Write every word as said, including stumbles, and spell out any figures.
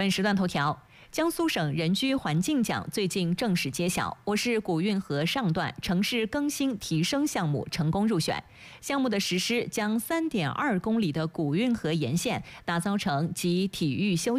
本时段头条：江苏省人居环境奖最近正式揭晓，我市古运河上段城市更新提升项目成功入选。项目的实施将三点二公里的古运河沿线打造成集体育休